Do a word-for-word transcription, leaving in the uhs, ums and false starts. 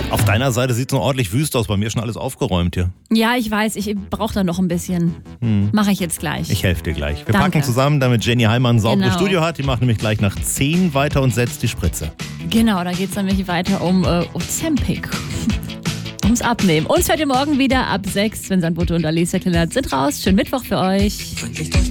Auf deiner Seite sieht es noch ordentlich wüst aus, bei mir schon alles aufgeräumt hier. Ja, ich weiß, ich brauche da noch ein bisschen. Hm. Mache ich jetzt gleich. Ich helfe dir gleich. Wir Danke. packen zusammen, damit Jenny Heimann ein sauberes Genau. Studio hat. Die macht nämlich gleich nach zehn weiter und setzt die Spritze. Genau, da geht es nämlich weiter um äh, Ozempic. Ums Abnehmen. Uns hört ihr morgen wieder ab sechs, wenn Sandbote und Alicia Kleinert sind raus. Schönen Mittwoch für euch.